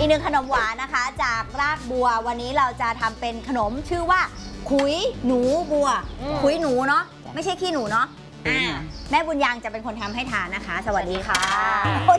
กหนึ่งขนมหวานนะคะจากรากบัววันนี้เราจะทำเป็นขนมชื่อว่าขุยหนูบัวขุยหนูเนาะไม่ใช่ขี้หนูเนาะแม่บุญยังจะเป็นคนทำให้ทานนะคะสวัสดีค่ะ